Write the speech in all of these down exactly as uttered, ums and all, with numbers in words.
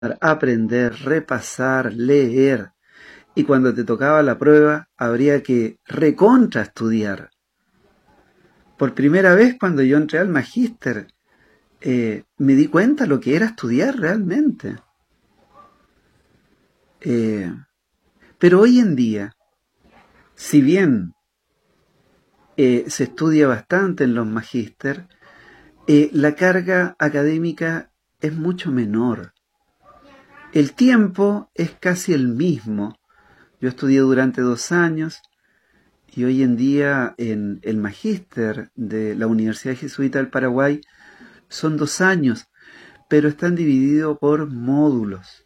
aprender, repasar, leer. Y cuando te tocaba la prueba, habría que recontra estudiar. Por primera vez, cuando yo entré al magíster, eh, me di cuenta lo que era estudiar realmente. Eh, pero hoy en día, si bien eh, se estudia bastante en los magíster, eh, la carga académica es mucho menor. El tiempo es casi el mismo. Yo estudié durante dos años y hoy en día en el magíster de la Universidad Jesuita del Paraguay son dos años, pero están divididos por módulos.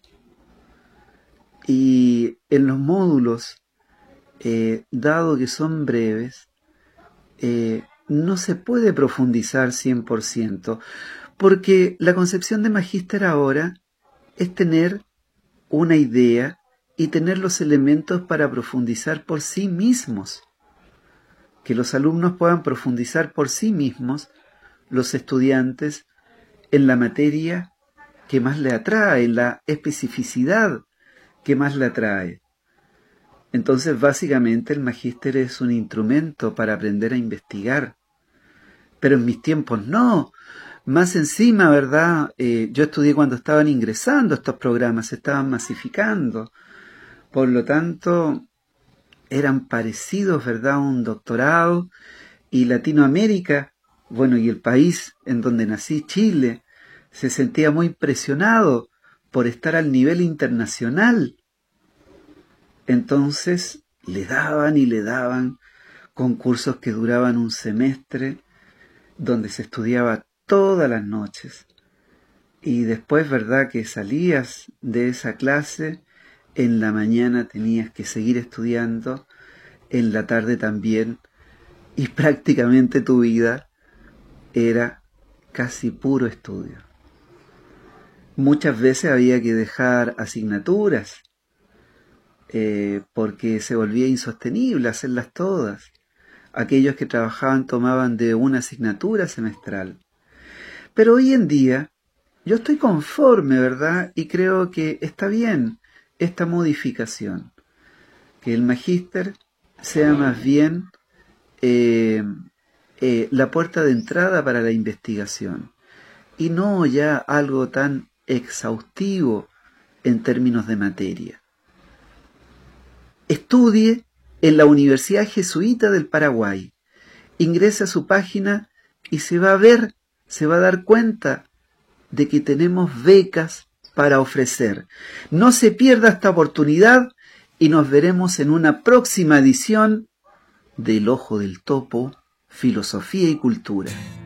Y en los módulos, eh, dado que son breves, eh, no se puede profundizar cien por ciento, porque la concepción de magíster ahora es tener una idea y tener los elementos para profundizar por sí mismos. Que los alumnos puedan profundizar por sí mismos, los estudiantes, en la materia que más le atrae, en la especificidad que más le atrae. Entonces, básicamente, el magíster es un instrumento para aprender a investigar. Pero en mis tiempos no. Más encima, ¿verdad? Eh, yo estudié cuando estaban ingresando estos programas, se estaban masificando. Por lo tanto, eran parecidos, ¿verdad?, a un doctorado. Y Latinoamérica, bueno, y el país en donde nací, Chile, se sentía muy presionado por estar al nivel internacional. Entonces, le daban y le daban concursos que duraban un semestre, donde se estudiaba todas las noches. Y después, ¿verdad?, que salías de esa clase, en la mañana tenías que seguir estudiando, en la tarde también, y prácticamente tu vida era casi puro estudio. Muchas veces había que dejar asignaturas, eh, porque se volvía insostenible hacerlas todas. Aquellos que trabajaban tomaban de una asignatura semestral. Pero hoy en día, yo estoy conforme, ¿verdad? Y creo que está bien esta modificación. Que el magíster sea más bien eh, eh, la puerta de entrada para la investigación. Y no ya algo tan exhaustivo en términos de materia. Estudie en la Universidad Jesuita del Paraguay. Ingrese a su página y se va a ver, se va a dar cuenta de que tenemos becas para ofrecer. No se pierda esta oportunidad y nos veremos en una próxima edición del Ojo del Topo, Filosofía y Cultura.